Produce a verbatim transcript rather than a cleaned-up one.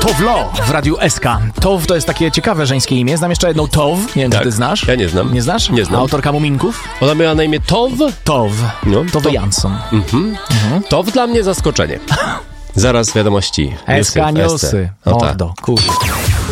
Towlo w Radiu S K. Tow to jest takie ciekawe żeńskie imię. Znam jeszcze jedną Tow. Nie wiem, tak. czy ty znasz? Ja nie znam. Nie znasz? Nie znam. Autorka Muminków? Ona miała na imię Tow? Tow. No, Towy Jansson. Mhm. Mhm. Tow dla mnie zaskoczenie. Zaraz wiadomości. S K Newsy. O, tak. Mordo, kurde.